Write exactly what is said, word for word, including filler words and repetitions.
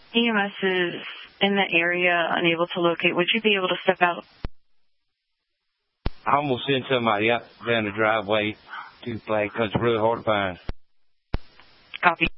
E M S is in the area, unable to locate. Would you be able to step out? I'm going to send somebody up down the driveway to Flag because it's really hard to find. Copy.